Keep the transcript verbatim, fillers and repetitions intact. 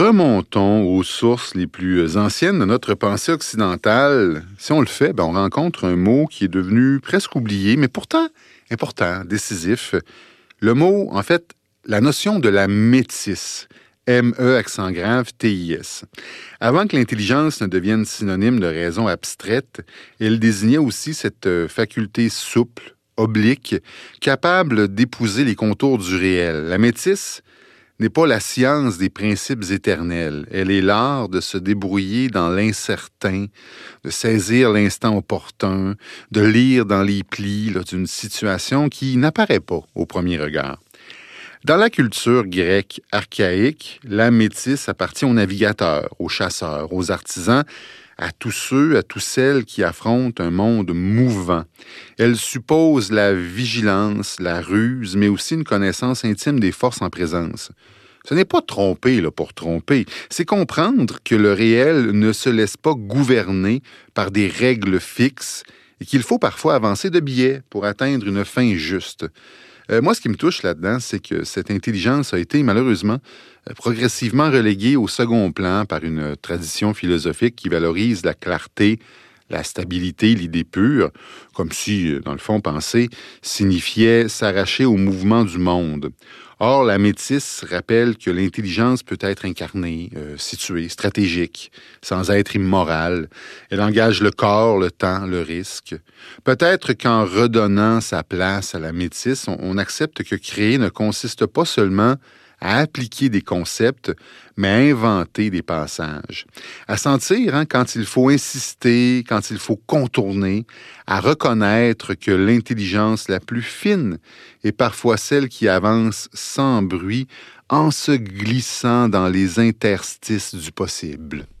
remontons aux sources les plus anciennes de notre pensée occidentale, si on le fait, ben on rencontre un mot qui est devenu presque oublié, mais pourtant important, décisif. Le mot, en fait, la notion de la métisse. M-E, accent grave, T I S. Avant que l'intelligence ne devienne synonyme de raison abstraite, elle désignait aussi cette faculté souple, oblique, capable d'épouser les contours du réel. La métisse n'est pas la science des principes éternels. Elle est l'art de se débrouiller dans l'incertain, de saisir l'instant opportun, de lire dans les plis là, d'une situation qui n'apparaît pas au premier regard. Dans la culture grecque archaïque, la métisse appartient aux navigateurs, aux chasseurs, aux artisans, à tous ceux, à toutes celles qui affrontent un monde mouvant. Elle suppose la vigilance, la ruse, mais aussi une connaissance intime des forces en présence. Ce n'est pas tromper là, pour tromper, c'est comprendre que le réel ne se laisse pas gouverner par des règles fixes et qu'il faut parfois avancer de biais pour atteindre une fin juste. Euh, moi, ce qui me touche là-dedans, c'est que cette intelligence a été malheureusement euh, progressivement reléguée au second plan par une tradition philosophique qui valorise la clarté, la stabilité, l'idée pure, comme si, dans le fond, penser signifiait s'arracher au mouvement du monde. Or, la métisse rappelle que l'intelligence peut être incarnée, euh, située, stratégique, sans être immorale. Elle engage le corps, le temps, le risque. Peut-être qu'en redonnant sa place à la métisse, on, on accepte que créer ne consiste pas seulement à appliquer des concepts, mais à inventer des passages. À sentir hein, quand il faut insister, quand il faut contourner, à reconnaître que l'intelligence la plus fine est parfois celle qui avance sans bruit en se glissant dans les interstices du possible.